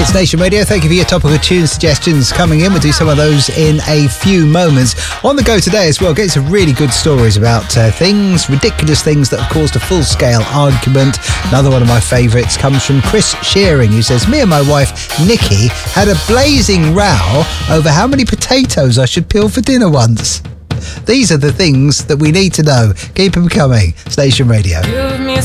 It's Nation Radio. Thank you for your topical tune suggestions coming in. We'll do some of those in a few moments. On the go today as well, getting some really good stories about ridiculous things that have caused a full-scale argument. Another one of my favourites comes from Chris Shearing, who says, me and my wife, Nikki, had a blazing row over how many potatoes I should peel for dinner once. These are the things that we need to know. Keep them coming. Station Radio.